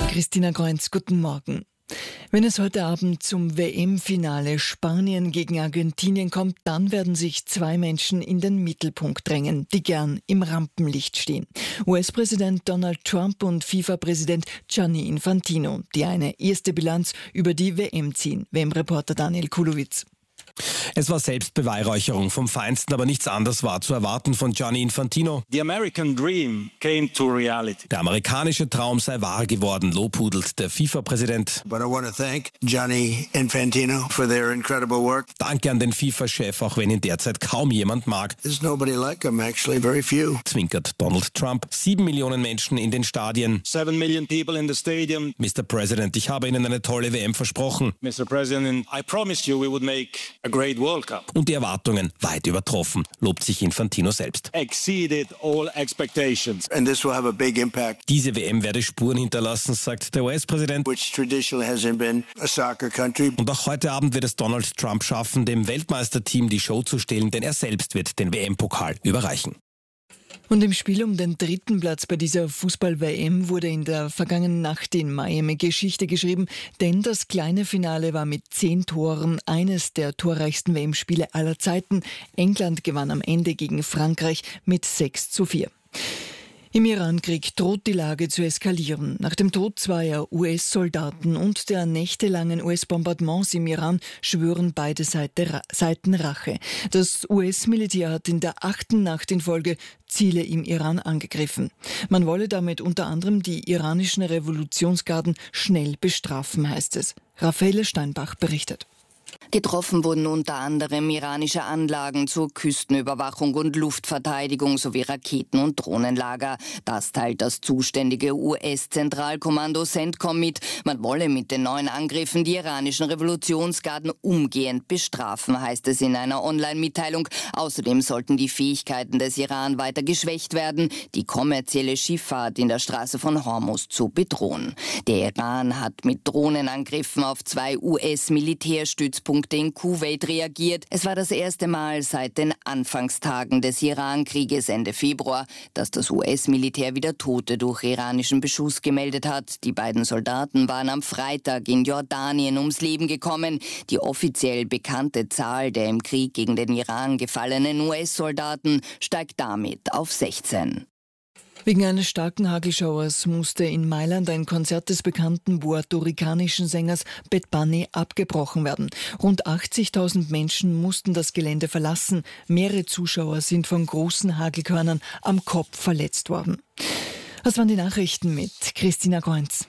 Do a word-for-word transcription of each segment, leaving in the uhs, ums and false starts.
Christina Kreunz, guten Morgen. Wenn es heute Abend zum W M-Finale Spanien gegen Argentinien kommt, dann werden sich zwei Menschen in den Mittelpunkt drängen, die gern im Rampenlicht stehen. U S-Präsident Donald Trump und FIFA-Präsident Gianni Infantino, die eine erste Bilanz über die W M ziehen. W M-Reporter Daniel Kulowitz. Es war Selbstbeweihräucherung vom Feinsten, aber nichts anderes war zu erwarten von Gianni Infantino. The American dream came to reality. Der amerikanische Traum sei wahr geworden, lobhudelt der FIFA-Präsident. But I want to thank Gianni Infantino for their incredible work. Danke an den FIFA-Chef, auch wenn ihn derzeit kaum jemand mag. There's nobody like him, actually, very few. Zwinkert Donald Trump. Sieben Millionen Menschen in den Stadien. Seven million people in the stadium. Mister President, ich habe Ihnen eine tolle W M versprochen. Mister President, I promised you we would make a great World Cup. Und die Erwartungen weit übertroffen, lobt sich Infantino selbst. Exceeded all expectations. And this will have a big impact. Diese W M werde Spuren hinterlassen, sagt der U S-Präsident. Which traditionally hasn't been a soccer country. Und auch heute Abend wird es Donald Trump schaffen, dem Weltmeisterteam die Show zu stehlen, denn er selbst wird den W M-Pokal überreichen. Und im Spiel um den dritten Platz bei dieser Fußball-W M wurde in der vergangenen Nacht in Miami Geschichte geschrieben, denn das kleine Finale war mit zehn Toren eines der torreichsten W M-Spiele aller Zeiten. England gewann am Ende gegen Frankreich mit sechs zu vier. Im Irankrieg droht die Lage zu eskalieren. Nach dem Tod zweier U S-Soldaten und der nächtelangen U S-Bombardements im Iran schwören beide Seiten Rache. Das U S-Militär hat in der achten Nacht in Folge Ziele im Iran angegriffen. Man wolle damit unter anderem die iranischen Revolutionsgarden schnell bestrafen, heißt es. Raffaele Steinbach berichtet. Getroffen wurden unter anderem iranische Anlagen zur Küstenüberwachung und Luftverteidigung sowie Raketen- und Drohnenlager. Das teilt das zuständige U S-Zentralkommando CENTCOM mit. Man wolle mit den neuen Angriffen die iranischen Revolutionsgarden umgehend bestrafen, heißt es in einer Online-Mitteilung. Außerdem sollten die Fähigkeiten des Iran weiter geschwächt werden, die kommerzielle Schifffahrt in der Straße von Hormuz zu bedrohen. Der Iran hat mit Drohnenangriffen auf zwei U S-Militärstützpunkte in Kuwait reagiert. Es war das erste Mal seit den Anfangstagen des Iran-Krieges Ende Februar, dass das U S-Militär wieder Tote durch iranischen Beschuss gemeldet hat. Die beiden Soldaten waren am Freitag in Jordanien ums Leben gekommen. Die offiziell bekannte Zahl der im Krieg gegen den Iran gefallenen U S-Soldaten steigt damit auf sechzehn. Wegen eines starken Hagelschauers musste in Mailand ein Konzert des bekannten puerto-ricanischen Sängers Bad Bunny abgebrochen werden. Rund achtzigtausend Menschen mussten das Gelände verlassen. Mehrere Zuschauer sind von großen Hagelkörnern am Kopf verletzt worden. Das waren die Nachrichten mit Christina Kreunz.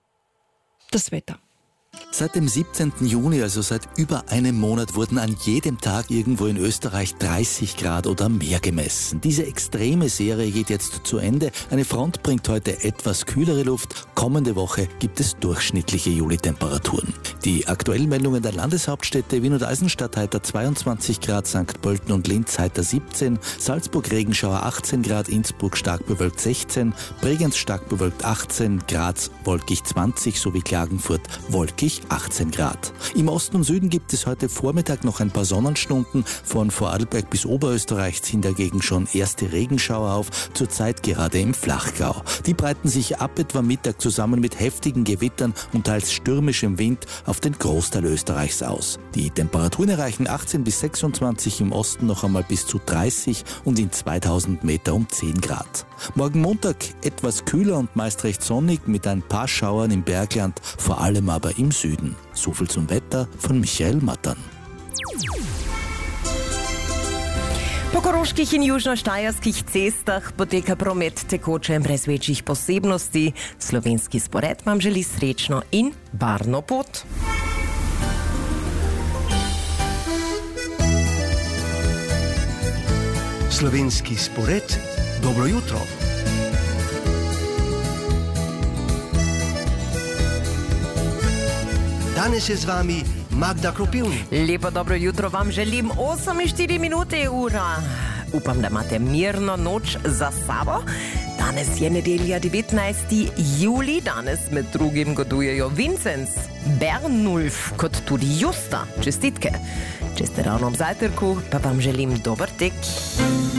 Das Wetter. Seit dem siebzehnten Juni, also seit über einem Monat, wurden an jedem Tag irgendwo in Österreich dreißig Grad oder mehr gemessen. Diese extreme Serie geht jetzt zu Ende. Eine Front bringt heute etwas kühlere Luft. Kommende Woche gibt es durchschnittliche Juli-Temperaturen. Die aktuellen Meldungen der Landeshauptstädte: Wien und Eisenstadt heiter zweiundzwanzig Grad, Sankt Pölten und Linz heiter siebzehn, Salzburg Regenschauer achtzehn Grad, Innsbruck stark bewölkt sechzehn, Bregenz stark bewölkt achtzehn, Graz wolkig zwanzig sowie Klagenfurt wolkig achtzehn Grad. Im Osten und Süden gibt es heute Vormittag noch ein paar Sonnenstunden. Von Vorarlberg bis Oberösterreich ziehen dagegen schon erste Regenschauer auf, zurzeit gerade im Flachgau. Die breiten sich ab etwa Mittag zusammen mit heftigen Gewittern und teils stürmischem Wind auf den Großteil Österreichs aus. Die Temperaturen erreichen achtzehn bis sechsundzwanzig, im Osten noch einmal bis zu dreißig und in zweitausend Meter um zehn Grad. Morgen Montag etwas kühler und meist recht sonnig mit ein paar Schauern im Bergland, vor allem aber im Süden. So viel zum Wetter von Michael Mattern. Po Koroških in južnoštajerskih cestah poteka promet tekoče brez večjih posebnosti. Slovenski spored vam želi srečno in varno pot. Slovenski spored, dobro jutro. Danes je z vami Magda Kropivnik. Lepo dobro jutro vam želim, osem in štiri minute ura. Upam, da imate mirno noč za sabo. Danes je nedelja devetnajsti julij, danes med drugim godujejo Vincenc, Bernulf kot tudi Justa. Čestitke. Če ste ravno ob zajtrku, pa vam želim dober tek.